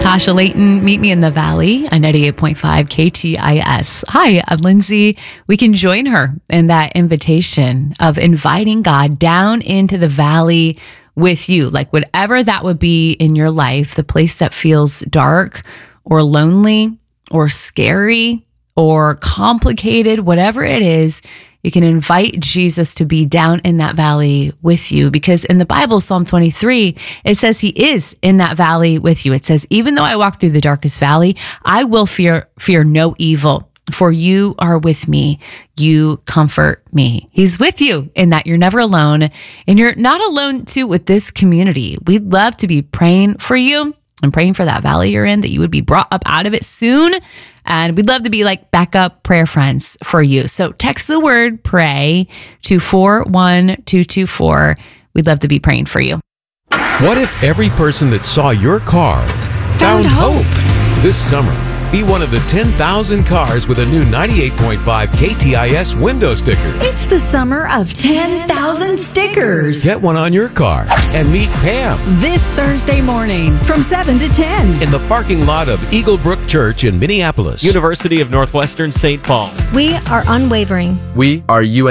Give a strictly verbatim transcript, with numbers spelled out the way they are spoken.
Natasha Layton. Meet me in the Valley on ninety-eight point five K T I S. Hi, I'm Lindsay. We can join her in that invitation of inviting God down into the valley with you, like whatever that would be in your life, the place that feels dark or lonely or scary or complicated, whatever it is. You can invite Jesus to be down in that valley with you, because in the Bible, Psalm twenty-three, it says he is in that valley with you. It says, even though I walk through the darkest valley, I will fear fear no evil, for you are with me. You comfort me. He's with you in that you're never alone, and you're not alone too with this community. We'd love to be praying for you and praying for that valley you're in, that you would be brought up out of it soon. And we'd love to be like backup prayer friends for you. So text the word pray to four one two two four. We'd love to be praying for you. What if every person that saw your car found, found hope? hope? This summer, be one of the ten thousand cars with a new ninety-eight point five K T I S window sticker. It's the summer of ten thousand stickers. Get one on your car and meet Pam this Thursday morning from seven to ten in the parking lot of Eagle Brook Church in Minneapolis. University of Northwestern Saint Paul. We are unwavering. We are U